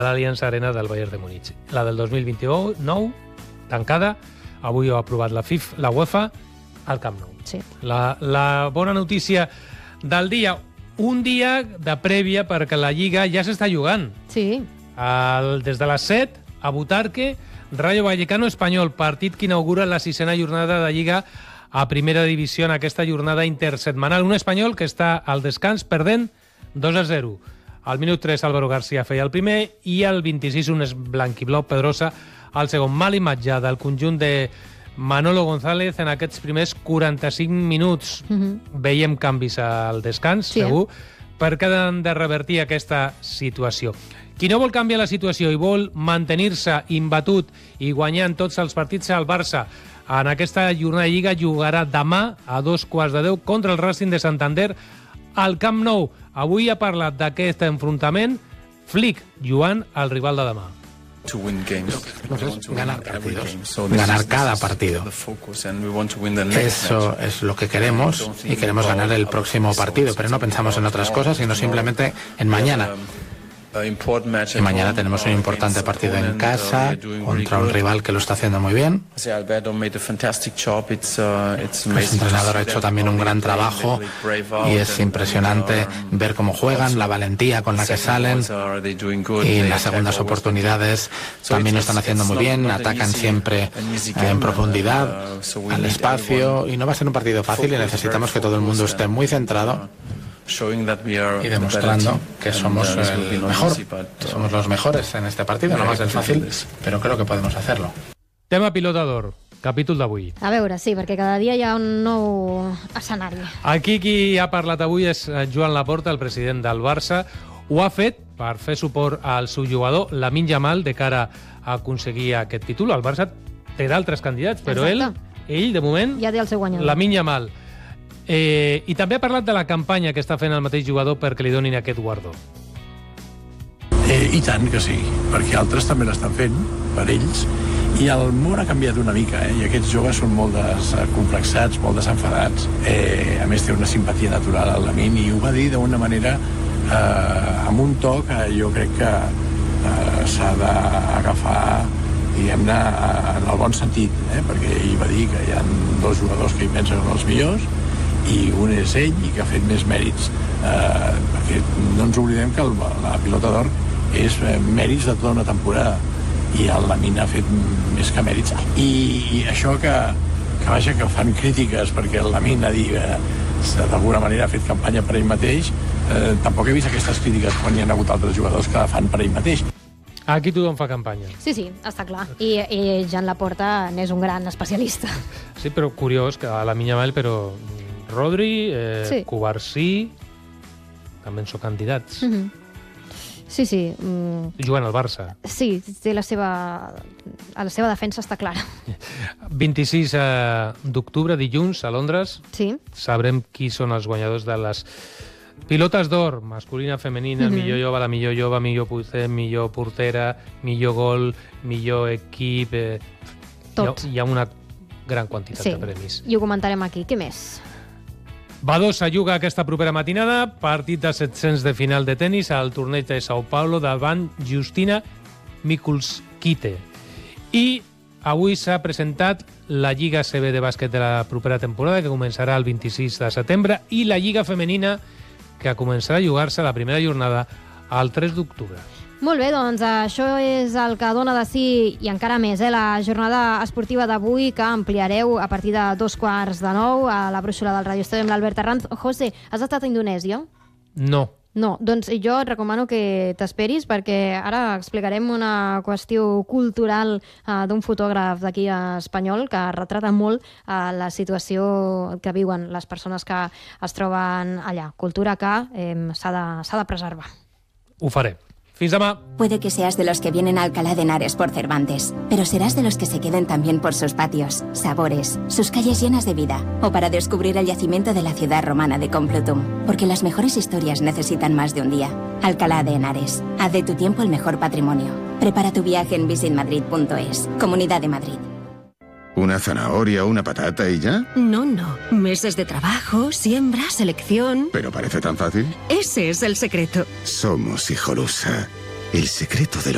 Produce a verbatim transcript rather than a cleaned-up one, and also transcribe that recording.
l'Allianz Arena del Bayern de Múnich. La del dos mil vint-i-nou, tancada, avui ho ha aprovat la FIFA, la UEFA, al Camp Nou. Sí. La, la bona notícia del dia, un dia de prèvia perquè la Lliga ja s'està jugant. Sí. El, des de les set, a Butarque, Rayo Vallecano Espanyol, partit que inaugura la sisena jornada de Lliga a primera divisió en aquesta jornada intersetmanal. Un Espanyol que està al descans perdent dos a zero. Al minut tres Álvaro García feia el primer i al vint-i-sis un blanquiblau Pedrosa al segon. Mal imatge del conjunt de Manolo González en aquests primers quaranta-cinc minuts. Mm-hmm. Veiem canvis al descans, sí, segur, eh? perquè han de revertir aquesta situació. Qui no vol canviar la situació i vol mantenir-se imbatut i guanyant tots els partits al Barça en aquesta jornada de Lliga jugarà demà a dos quarts de deu contra el Racing de Santander al Camp Nou. Avui ha parlat d'aquest enfrontament Flick, jugant al rival de demà. Ganar partidos, ganar cada partido. Eso es lo que queremos y queremos ganar el próximo partido, pero no pensamos en otras cosas, sino simplemente en mañana. Y mañana tenemos un importante partido en casa contra un rival que lo está haciendo muy bien. Ese entrenador ha hecho también un gran trabajo y es impresionante ver cómo juegan, la valentía con la que salen, y en las segundas oportunidades también lo están haciendo muy bien, atacan siempre en profundidad, al espacio, y no va a ser un partido fácil y necesitamos que todo el mundo esté muy centrado y demostrando que somos el mejor, que somos los mejores en este partido. No va a ser fácil, pero creo que podemos hacerlo. Tema Pilota d'Or, capítol d'avui. A veure, sí, perquè cada dia hi ha un nou escenari. Aquí qui ha parlat avui és Joan Laporta, el president del Barça. Ho ha fet per fer suport al seu jugador, Lamine Yamal, de cara a aconseguir aquest títol. El Barça té d'altres candidats, però Exacte. ell, ell, de moment, ja té el seu guanyador. Lamine Yamal. Eh, I també ha parlat de la campanya que està fent el mateix jugador perquè li donin aquest guardó. Eh, I tant que sí, perquè altres també l'estan fent, per ells, i el món ha canviat una mica, eh? I aquests joves són molt descomplexats, molt desenfadats. Eh, a més, té una simpatia natural al Lamine, i ho va dir d'una manera, eh, amb un to que jo crec que eh, s'ha d'agafar, diguem-ne, en el bon sentit, eh? Perquè ell va dir que hi ha dos jugadors que hi pensen els millors, i un és ell i que ha fet més mèrits, eh, perquè no ens oblidem que el, la Pilota d'Or és eh, mèrits de tota una temporada, i el Lamine ha fet més que mèrits, i, i això que, que vaja, que fan crítiques perquè el Lamine ha dit que d'alguna manera ha fet campanya per ell mateix, eh, tampoc he vist aquestes crítiques quan hi ha hagut altres jugadors que la fan per ell mateix. Aquí tothom fa campanya. Sí, sí, està clar. I, i Joan Laporta n'és un gran especialista. Sí, però curiós que a Lamine Yamal, però Rodri, eh, sí. Cubarsí, també en són candidats. Mm-hmm. Sí, sí. Mm. Jugant al Barça. Sí, té la seva... la seva defensa està clara. vint-i-sis d'octubre, dilluns, a Londres. Sí. Sabrem qui són els guanyadors de les Pilotes d'Or, masculina, femenina, mm-hmm. millor jove, la millor jove, millor porter, millor portera, millor gol, millor equip... Eh, Tot. Hi ha, hi ha una gran quantitat sí. de premis. I ho comentarem aquí. Què més? Badosa juga aquesta propera matinada, partit de set-cents de final de tennis al torneig de Sao Paulo davant Justina Mikulskite. I avui s'ha presentat la Lliga C B de bàsquet de la propera temporada, que començarà el vint-i-sis de setembre, i la Lliga femenina, que començarà a jugar-se la primera jornada el tres d'octubre. Molt bé, doncs això és el que dona de si, i encara més, eh, la jornada esportiva d'avui, que ampliareu a partir de dos quarts de nou a la brúixola del Radio Estudi amb l'Albert Arranz. José, has estat a Indonèsia? No. No, doncs jo et recomano que t'esperis, perquè ara explicarem una qüestió cultural eh, d'un fotògraf d'aquí espanyol que retrata molt eh, la situació que viuen les persones que es troben allà. Cultura que eh, s'ha de, s'ha de preservar. Ho faré. Fins demà. Puede que seas de los que vienen a Alcalá de Henares por Cervantes, pero serás de los que se queden también por sus patios, sabores, sus calles llenas de vida, o para descubrir el yacimiento de la ciudad romana de Complutum, porque las mejores historias necesitan más de un día. Alcalá de Henares. Haz de tu tiempo el mejor patrimonio. Prepara tu viaje en visit madrid punto es. Comunidad de Madrid. ¿Una zanahoria o una patata y ya? No, no. Meses de trabajo, siembra, selección... ¿Pero parece tan fácil? Ese es el secreto. Somos Hijolusa, el secreto de los